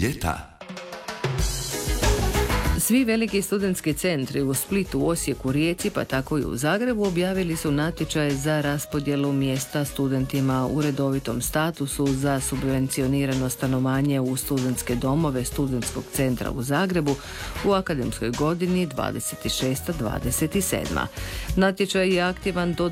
ljeta. Svi veliki studentski centri u Splitu, Osijeku, Rijeci pa tako i u Zagrebu objavili su natječaj za raspodjelu mjesta studentima u redovitom statusu za subvencionirano stanovanje u studentske domove Studentskog centra u Zagrebu u akademskoj godini 26-27. Natječaj je aktivan do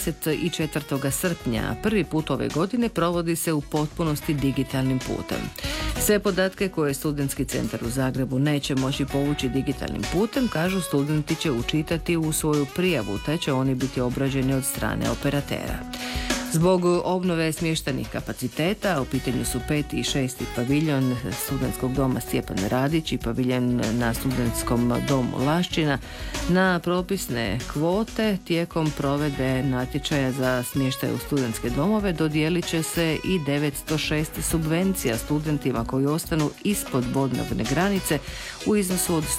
24. srpnja. Prvi put ove godine provodi se u potpunosti digitalnim putem. Sve podatke koje Studentski centar u Zagrebu neće moći povući digitalnim putem, kažu, studenti će učitati u svoju prijavu, te će oni biti obrađeni od strane operatera. Zbog obnove smještajnih kapaciteta, u pitanju su 5. i 6. paviljon Studentskog doma Stjepan Radić i paviljon na Studentskom domu Lašćina, na propisne kvote tijekom provedbe natječaja za smještaj u studentske domove dodijelit će se i 906 subvencija studentima koji ostanu ispod bodnovne granice u iznosu od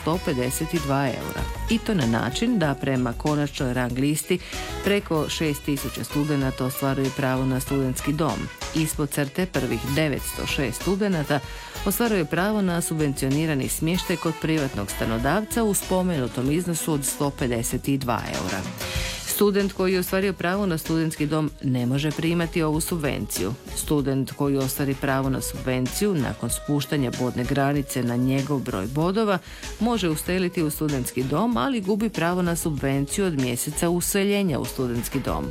152 eura. I to na način da prema konačnoj rang listi preko 6000 studenata ostvaruje pravo na studentski dom. Ispod crte prvih 906 studenata ostvaruje pravo na subvencionirani smještaj kod privatnog stanodavca u spomenutom iznosu od 152 eura. Student koji je ostvario pravo na studentski dom ne može primati ovu subvenciju. Student koji ostvari pravo na subvenciju nakon spuštanja bodne granice na njegov broj bodova može usteliti u studentski dom, ali gubi pravo na subvenciju od mjeseca useljenja u studentski dom.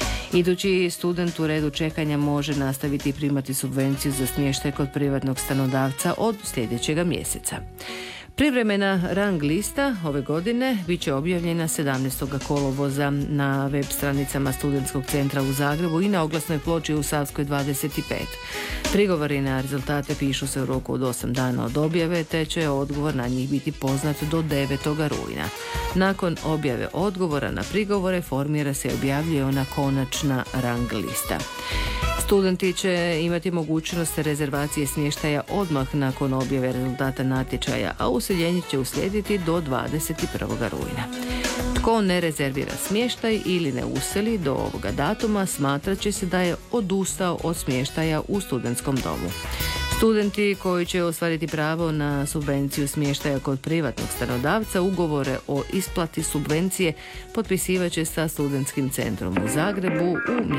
Idući student u redu čekanja može nastaviti primati subvenciju za smještaj kod privatnog stanodavca od sljedećega mjeseca. Privremena rang lista ove godine bit će objavljena 17. kolovoza na web stranicama Studentskog centra u Zagrebu i na oglasnoj ploči u Savskoj 25. Prigovori na rezultate pišu se u roku od 8 dana od objave, te će odgovor na njih biti poznat do 9. rujna. Nakon objave odgovora na prigovore formira se i objavljuje ona konačna rang lista. Studenti će imati mogućnost rezervacije smještaja odmah nakon objave rezultata natječaja, a useljenje će uslijediti do 21. rujna. Tko ne rezervira smještaj ili ne useli do ovoga datuma, smatrat će se da je odustao od smještaja u studentskom domu. Studenti koji će ostvariti pravo na subvenciju smještaja kod privatnog stanodavca ugovore o isplati subvencije potpisivat će sa Studentskim centrom u Zagrebu u